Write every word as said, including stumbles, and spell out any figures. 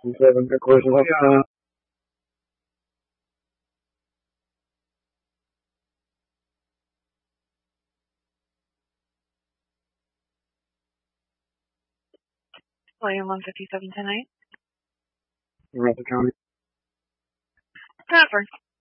Seven, collision with, uh, William one fifty-seven tonight. Ramsey County. Transfer.